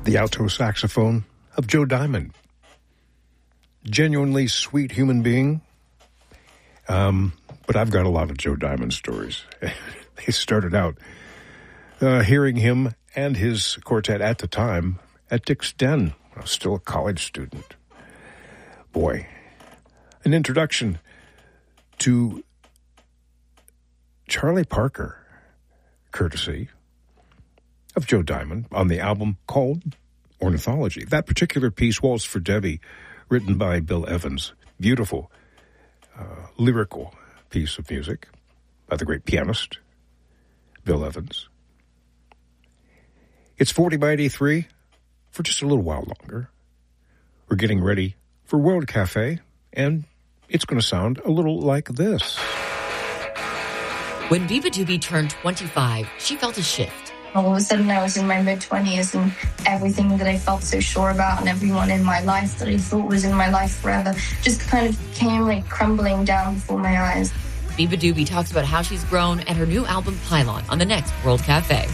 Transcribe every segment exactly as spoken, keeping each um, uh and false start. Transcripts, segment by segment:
the alto saxophone of Joe Diamond. Genuinely sweet human being. Um, but I've got a lot of Joe Diamond stories. They started out uh, hearing him and his quartet at the time at Dick's Den. I was still a college student. Boy, an introduction to Charlie Parker, courtesy of Joe Diamond, on the album called Ornithology. That particular piece, Waltz for Debbie, written by Bill Evans. Beautiful, uh, lyrical piece of music by the great pianist, Bill Evans. It's forty by eighty-three for just a little while longer. We're getting ready for World Cafe, and it's going to sound a little like this. When beabadoobee turned twenty-five, she felt a shift. All of a sudden, I was in my mid-twenties, and everything that I felt so sure about and everyone in my life that I thought was in my life forever just kind of came like crumbling down before my eyes. beabadoobee talks about how she's grown and her new album, Pylon, on the next World Cafe.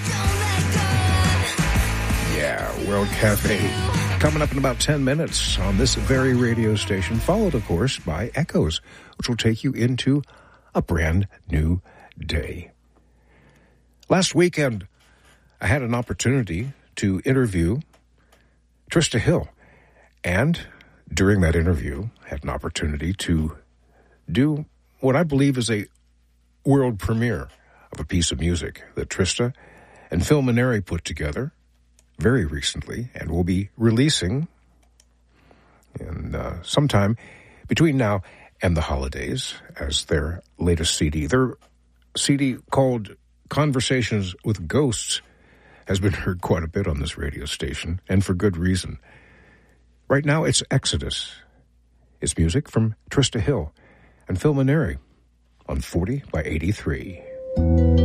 Yeah, World Cafe coming up in about ten minutes on this very radio station, followed, of course, by Echoes, which will take you into a brand new day. Last weekend, I had an opportunity to interview Trista Hill, and during that interview, I had an opportunity to do what I believe is a world premiere of a piece of music that Trista and Phil Maneri put together very recently, and will be releasing in uh, sometime between now and the holidays as their latest C D. Their C D called Conversations with Ghosts has been heard quite a bit on this radio station, and for good reason. Right now, it's Exodus. It's music from Trista Hill and Phil Maneri on forty by eighty-three.